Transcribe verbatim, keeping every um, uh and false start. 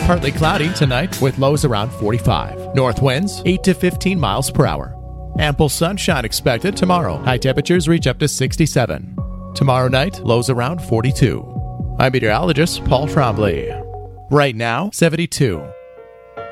Partly cloudy tonight with lows around forty-five. North winds eight to fifteen miles per hour. Ample sunshine expected tomorrow. High temperatures reach up to sixty-seven. Tomorrow night, lows around forty-two. I'm meteorologist Paul Trombley. Right now, seventy-two.